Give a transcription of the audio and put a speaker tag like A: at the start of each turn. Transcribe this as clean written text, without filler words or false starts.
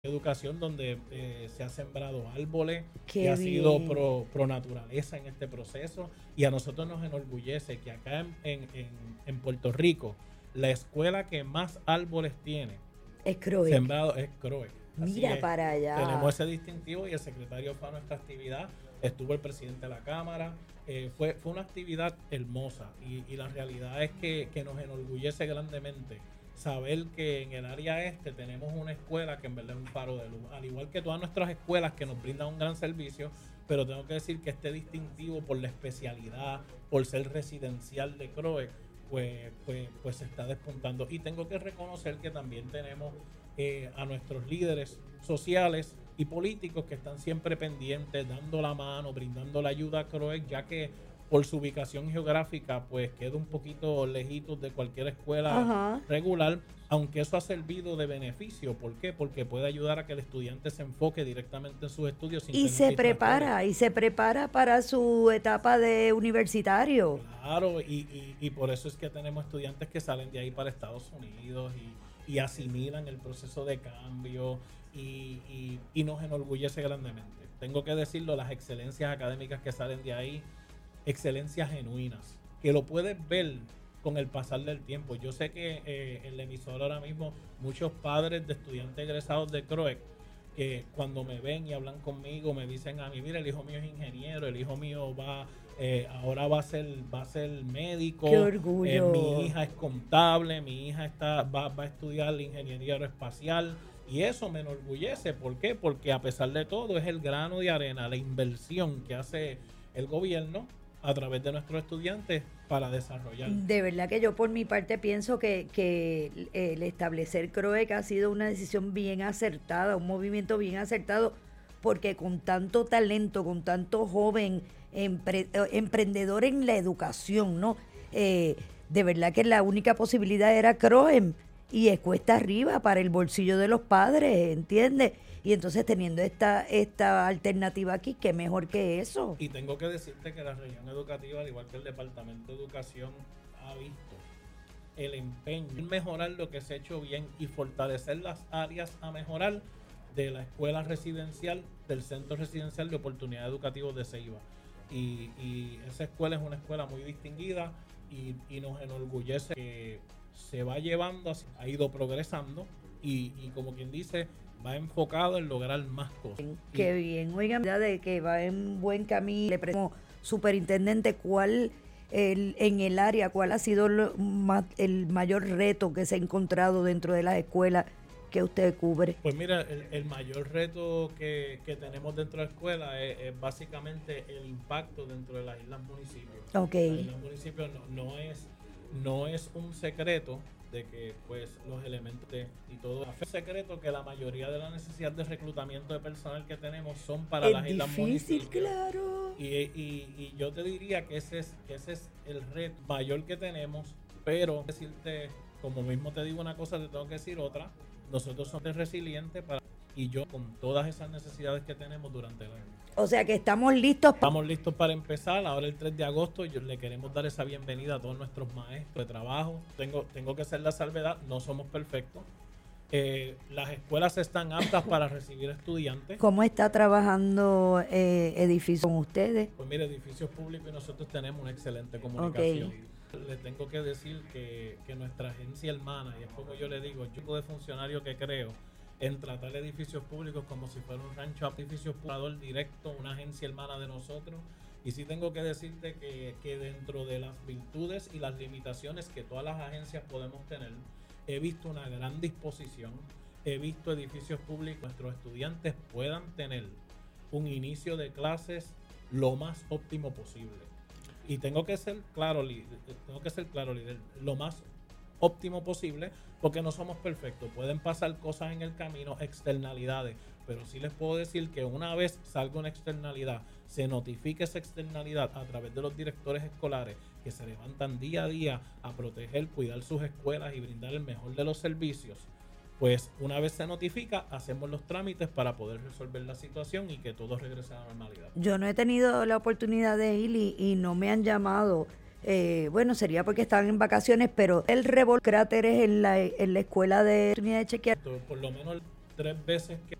A: educación donde se ha sembrado árboles y
B: Qué
A: ha sido
B: bien.
A: pro naturaleza en este proceso, y a nosotros nos enorgullece que acá en Puerto Rico la escuela que más árboles tiene
B: Es Croec.
A: sembrado es CROE. Así
B: Mira
A: es,
B: para
A: tenemos
B: allá.
A: ese distintivo y el secretario fue a nuestra actividad, estuvo el presidente de la Cámara, fue una actividad hermosa y la realidad es que nos enorgullece grandemente saber que en el área este tenemos una escuela que en verdad es un faro de luz, al igual que todas nuestras escuelas que nos brindan un gran servicio, pero tengo que decir que este distintivo por la especialidad, por ser residencial de CROE, pues se está despuntando. Y tengo que reconocer que también tenemos a nuestros líderes sociales y políticos que están siempre pendientes, dando la mano, brindando la ayuda a CROE, ya que por su ubicación geográfica, pues queda un poquito lejitos de cualquier escuela
B: Ajá.
A: regular, aunque eso ha servido de beneficio. ¿Por qué? Porque puede ayudar a que el estudiante se enfoque directamente en sus estudios sin tener distractores.
B: Y se prepara para su etapa de universitario.
A: Claro, y por eso es que tenemos estudiantes que salen de ahí para Estados Unidos y asimilan el proceso de cambio y nos enorgullece grandemente. Tengo que decirlo, las excelencias académicas que salen de ahí, excelencias genuinas, que lo puedes ver con el pasar del tiempo. Yo sé que en la emisora ahora mismo muchos padres de estudiantes egresados de CROEC que cuando me ven y hablan conmigo me dicen a mí, mira, el hijo mío es ingeniero, el hijo mío ahora va a ser médico,
B: Qué
A: mi
B: orgullo.
A: hija es contable, mi hija va a estudiar la ingeniería aeroespacial, y eso me enorgullece. ¿Por qué? Porque a pesar de todo es el grano de arena, la inversión que hace el gobierno a través de nuestros estudiantes para desarrollar.
B: De verdad que yo por mi parte pienso que el establecer CROEC ha sido una decisión bien acertada, un movimiento bien acertado, porque con tanto talento, con tanto joven emprendedor en la educación, ¿no? De verdad que la única posibilidad era CROEM y es cuesta arriba para el bolsillo de los padres, ¿entiendes? Y entonces teniendo esta alternativa aquí, qué mejor que eso.
A: Y tengo que decirte que la región educativa, al igual que el Departamento de Educación, ha visto el empeño en mejorar lo que se ha hecho bien y fortalecer las áreas a mejorar de la escuela residencial, del Centro Residencial de Oportunidades Educativas de Ceiba. Y esa escuela es una escuela muy distinguida y nos enorgullece que se va llevando, ha ido progresando y como quien dice, va enfocado en lograr más cosas.
B: Qué bien, oigan, ya de que va en buen camino. Le pregunto, superintendente, en el área, cuál ha sido el mayor reto que se ha encontrado dentro de las escuelas que usted cubre?
A: Pues mira, el mayor reto que tenemos dentro de la escuela es básicamente el impacto dentro de las islas municipios.
B: Ok.
A: Las islas municipios no es un secreto de que pues los elementos y todo es secreto que la mayoría de la necesidad de reclutamiento de personal que tenemos son para
B: Es
A: las islas
B: difícil,
A: municipios.
B: claro.
A: Y yo te diría que ese es el reto mayor que tenemos, pero decirte, como mismo te digo una cosa, te tengo que decir otra. Nosotros somos resilientes y yo con todas esas necesidades que tenemos durante el año.
B: O sea que estamos listos.
A: Estamos listos para empezar. Ahora el 3 de agosto le queremos dar esa bienvenida a todos nuestros maestros de trabajo. Tengo que hacer la salvedad, no somos perfectos. Las escuelas están aptas para recibir estudiantes.
B: ¿Cómo está trabajando edificio con ustedes?
A: Pues mire, edificios públicos y nosotros tenemos una excelente comunicación. Okay. Le tengo que decir que nuestra agencia hermana, y es como yo le digo, yo de funcionario que creo en tratar edificios públicos como si fuera un rancho, edificios públicos directo, una agencia hermana de nosotros. Y sí tengo que decirte que dentro de las virtudes y las limitaciones que todas las agencias podemos tener, he visto una gran disposición, he visto edificios públicos, nuestros estudiantes puedan tener un inicio de clases lo más óptimo posible. Y tengo que ser claro, líder, lo más óptimo posible, porque no somos perfectos. Pueden pasar cosas en el camino, externalidades, pero sí les puedo decir que una vez salga una externalidad, se notifique esa externalidad a través de los directores escolares que se levantan día a día a proteger, cuidar sus escuelas y brindar el mejor de los servicios. Pues una vez se notifica, hacemos los trámites para poder resolver la situación y que todo regrese a la normalidad.
B: Yo no he tenido la oportunidad de ir y no me han llamado. Bueno, sería porque estaban en vacaciones, pero el cráteres en la escuela de oportunidad de chequear.
A: Por lo menos 3 veces que